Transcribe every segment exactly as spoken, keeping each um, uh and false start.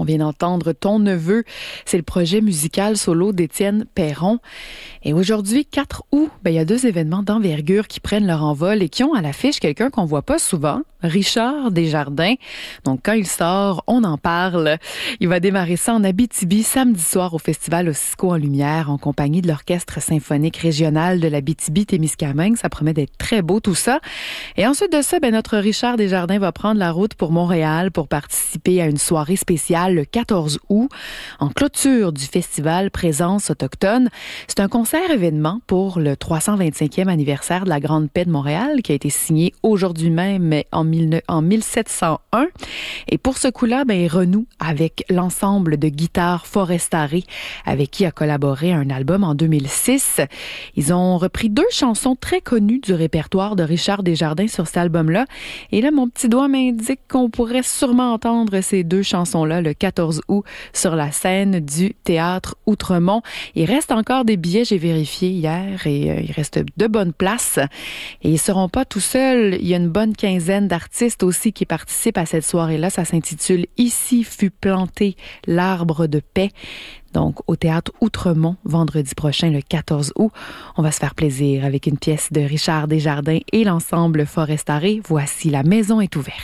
On vient d'entendre Ton neveu. C'est le projet musical solo d'Étienne Perron. Et aujourd'hui, quatre août, ben, il y a deux événements d'envergure qui prennent leur envol et qui ont à l'affiche quelqu'un qu'on voit pas souvent, Richard Desjardins. Donc, quand il sort, on en parle. Il va démarrer ça en Abitibi samedi soir au Festival Ossisco en Lumière en compagnie de l'Orchestre symphonique régional de l'Abitibi-Témiscamingue. Ça promet d'être très beau tout ça. Et ensuite de ça, ben, notre Richard Desjardins va prendre la route pour Montréal pour participer à une soirée spéciale le quatorze août en clôture du festival Présence autochtone. C'est un concert-événement pour le trois cent vingt-cinquième anniversaire de la Grande Paix de Montréal qui a été signé aujourd'hui même en, mille, en mille sept cent un. Et pour ce coup-là, ben, il renoue avec l'ensemble de guitare Forestare avec qui a collaboré un album en deux mille six. Ils ont repris deux chansons très connues du répertoire de Richard Desjardins sur cet album-là. Et là, mon petit doigt m'indique qu'on pourrait sûrement entendre ces deux chansons-là le quatorze août sur la scène du Théâtre Outremont. Il reste encore des billets, j'ai vérifié hier, et euh, il reste de bonnes places. Et ils ne seront pas tout seuls. Il y a une bonne quinzaine d'artistes aussi qui participent à cette soirée-là. Ça s'intitule « Ici fut planté l'arbre de paix ». Donc, au Théâtre Outremont, vendredi prochain, le quatorze août. On va se faire plaisir avec une pièce de Richard Desjardins et l'ensemble Forestare. Voici « La maison est ouverte ».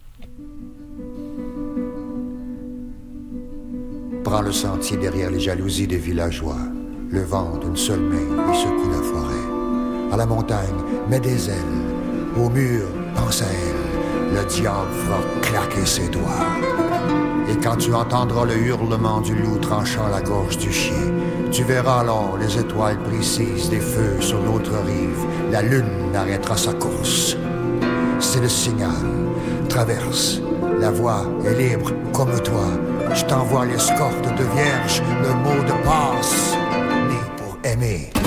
Prends le sentier derrière les jalousies des villageois. Le vent d'une seule main lui secoue la forêt. À la montagne, mets des ailes. Au mur, pense à elle. Le diable va claquer ses doigts. Et quand tu entendras le hurlement du loup tranchant la gorge du chien, tu verras alors les étoiles précises des feux sur l'autre rive. La lune arrêtera sa course. C'est le signal. Traverse. La voie est libre comme toi. Je t'envoie l'escorte de vierge, le mot de passe, né pour aimer.